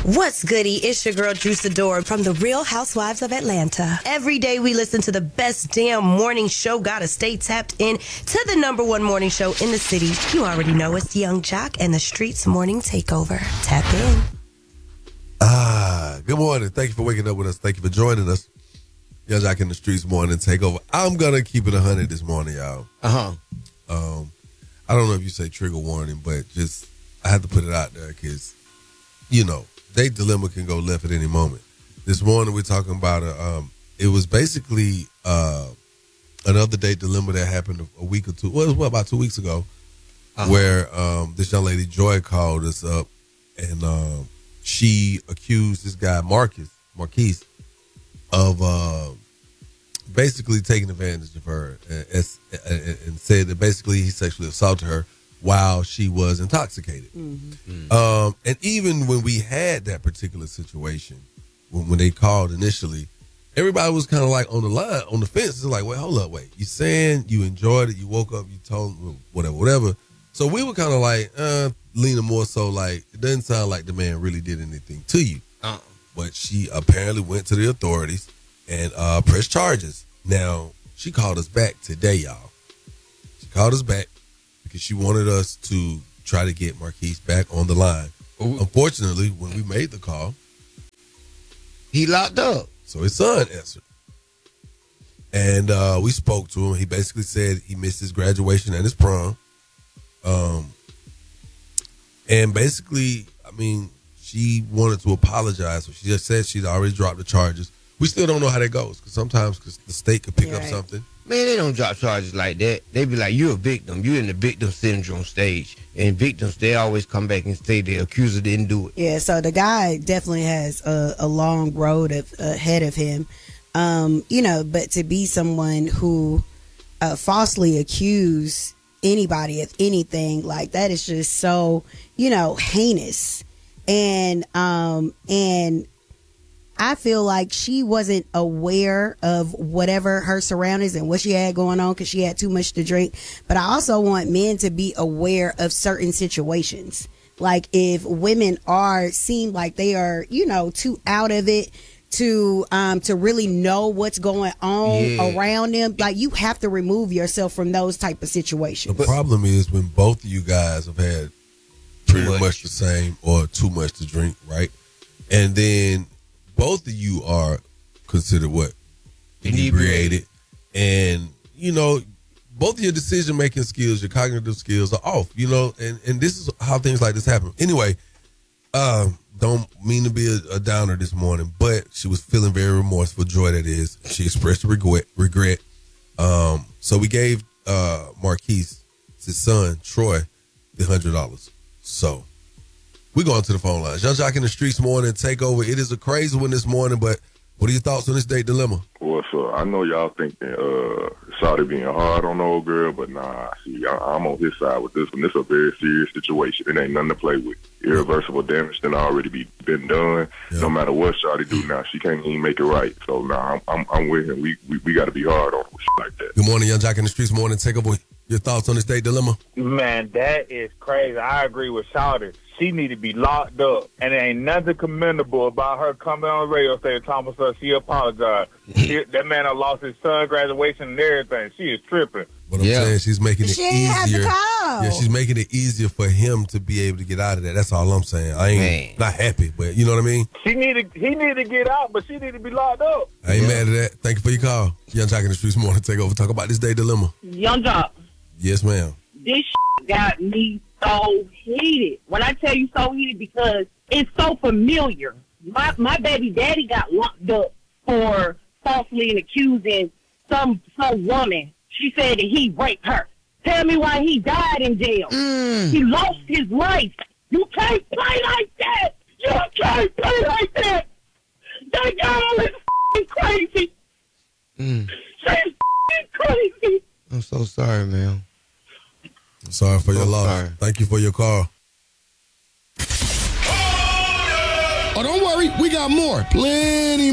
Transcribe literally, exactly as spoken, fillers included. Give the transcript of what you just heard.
What's goody? It's your girl, Drew Sidor from The Real Housewives of Atlanta. Every day we listen to the best damn morning show. Gotta stay tapped in to the number one morning show in the city. You already know it's Young Jock and the Streets Morning Takeover. Tap in. Ah, good morning. Thank you for waking up with us. Thank you for joining us. Young Jock in the Streets Morning Takeover. I'm going to keep it one hundred this morning, y'all. Uh-huh. Um, I don't know if you say trigger warning, but just I have to put it out there because, you know, date dilemma can go left at any moment. This morning we're talking about a, um, it was basically uh, another date dilemma that happened a, a week or two, well, it was what, about two weeks ago, uh-huh. where um, this young lady, Joy, called us up and um, she accused this guy, Marcus, Marquise, of uh, basically taking advantage of her and, and, and said that basically he sexually assaulted her while she was intoxicated. Mm-hmm. Mm-hmm. Um, and even when we had that particular situation, when, when they called initially, everybody was kind of like on the line, on the fence. It's like, wait, hold up, wait. You saying you enjoyed it, you woke up, you told them, whatever, whatever. So we were kind of like, uh, leaning more so like, it doesn't sound like the man really did anything to you. Uh-uh. But she apparently went to the authorities and uh, pressed charges. Now, she called us back today, y'all. She called us back because she wanted us to try to get Marquise back on the line. Ooh. Unfortunately, when we made the call, he locked up. So his son answered. And uh, we spoke to him. He basically said he missed his graduation and his prom. Um, and basically, I mean, she wanted to apologize. So she just said she'd already dropped the charges. We still don't know how that goes because sometimes cause the state could pick yeah, up right. something. Man, they don't drop charges like that. They be like, you're a victim. You're in the victim syndrome stage. And victims, they always come back and say the accuser didn't do it. Yeah, so the guy definitely has a, a long road of, ahead of him. Um, you know, but to be someone who uh, falsely accused anybody of anything, like that is just so, you know, heinous. And um, and I feel like she wasn't aware of whatever her surroundings and what she had going on because she had too much to drink. But I also want men to be aware of certain situations. Like if women are seem like they are, you know, too out of it to um to really know what's going on yeah. around them, like you have to remove yourself from those type of situations. The problem is when both of you guys have had pretty much. much the same or too much to drink, right? And then both of you are considered what? Inebriated. And, you know, both of your decision-making skills, your cognitive skills are off, you know, and, and this is how things like this happen. Anyway, um, don't mean to be a, a downer this morning, but she was feeling very remorseful, Joy that is. She expressed regret. regret. Um, so we gave uh, Marquise, his son, Troy, the one hundred dollars. So we're going to the phone lines. Young Jock in the Streets Morning Takeover. It is a crazy one this morning, but what are your thoughts on this date dilemma? Well, so I know y'all thinking uh, Shawty being hard on the old girl, but nah, see, I, I'm on his side with this one. This is a very serious situation. It ain't nothing to play with. Irreversible yeah. damage done already be been done. Yeah. No matter what Shawty do now, she can't even make it right. So nah, I'm I'm, I'm with him. We we, we got to be hard on shit like that. Good morning, Young Jock in the Streets Morning Takeover. Your thoughts on this date dilemma? Man, that is crazy. I agree with Shawty. She need to be locked up. And there ain't nothing commendable about her coming on the radio saying Thomas her, she apologized. She, that man done lost his son graduation and everything. She is tripping. But I'm yeah. saying she's making it she easier. Have to yeah, she's making it easier for him to be able to get out of that. That's all I'm saying. I ain't man. not happy, but you know what I mean? She need to, he need to get out, but she need to be locked up. I ain't yeah. mad at that. Thank you for your call. Young Jock in the Streets Morning Takeover. Talk about this date dilemma. Young Jock. Yes, ma'am. This got me so heated. When I tell you so heated, because it's so familiar. My my baby daddy got locked up for falsely accusing some some woman. She said that he raped her. Tell me why he died in jail. Mm. He lost his life. You can't play like that. You can't play like that. That girl is f***ing crazy. Mm. She's f***ing crazy. I'm so sorry, man. I'm sorry for your so loss. Sorry. Thank you for your call. Oh, don't worry. We got more. Plenty